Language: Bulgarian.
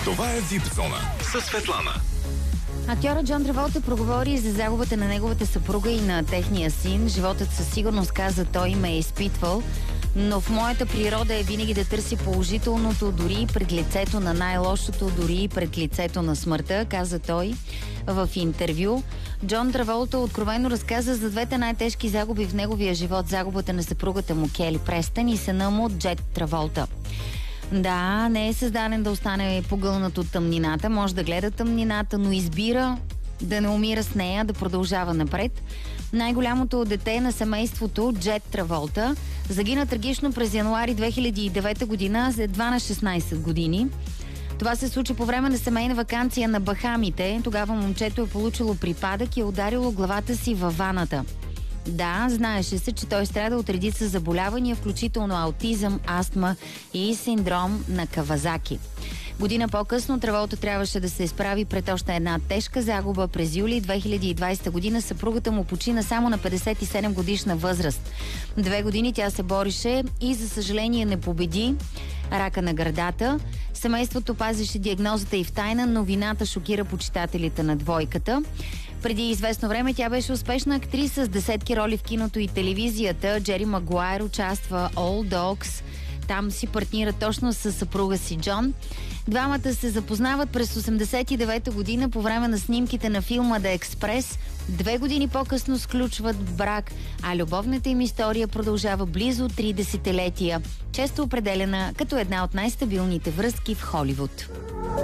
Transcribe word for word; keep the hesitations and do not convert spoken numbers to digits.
Това е вип зона със Светлана. Актьорът Джон Траволта проговори за загубата на неговата съпруга и на техния син. Животът със сигурност, каза той, ме е изпитвал, но в моята природа е винаги да търси положителното, дори и пред лицето на най-лошото, дори и пред лицето на смъртта, каза той в интервю. Джон Траволта откровено разказа за двете най-тежки загуби в неговия живот: загубата на съпругата му Кели Престън и сина му Джет Траволта. Да, не е създаден да остане погълнат от тъмнината, може да гледа тъмнината, но избира да не умира с нея, да продължава напред. Най-голямото дете на семейството, Джет Траволта, загина трагично през януари две хиляди и девета година, едва на шестнайсет години. Това се случи по време на семейна ваканция на Бахамите. Тогава момчето е получило припадък и е ударило главата си във ваната. Да, знаеше се, че той страда от редица заболявания, включително аутизъм, астма и синдром на Кавазаки. Година по-късно Траволта трябваше да се изправи пред още една тежка загуба. През юли две хиляди и двайсета година съпругата му почина само на петдесет и седем годишна възраст. Две години тя се борише и, за съжаление, не победи рака на гърдата. Семейството пазеше диагнозата и в тайна, но вината шокира почитателите на двойката. Преди известно време тя беше успешна актриса с десетки роли в киното и телевизията. Джери Магуайр участва All Dogs. Там си партнира точно с съпруга си Джон. Двамата се запознават през осемдесет и девета година по време на снимките на филма The Express. Две години по-късно сключват брак, а любовната им история продължава близо три десетилетия. Често определена като една от най-стабилните връзки в Холивуд.